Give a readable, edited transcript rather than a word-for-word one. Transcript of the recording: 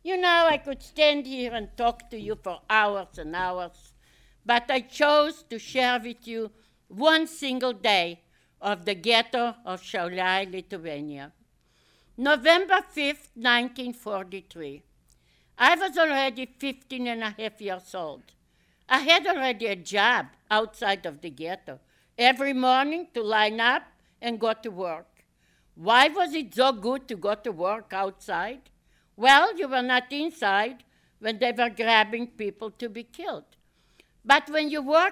You know, I could stand here and talk to you for hours and hours, but I chose to share with you one single day of the ghetto of Šiauliai, Lithuania. November 5th, 1943. I was already 15 and a half years old. I had already a job outside of the ghetto, every morning to line up and go to work. Why was it so good to go to work outside? Well, you were not inside when they were grabbing people to be killed. But when you work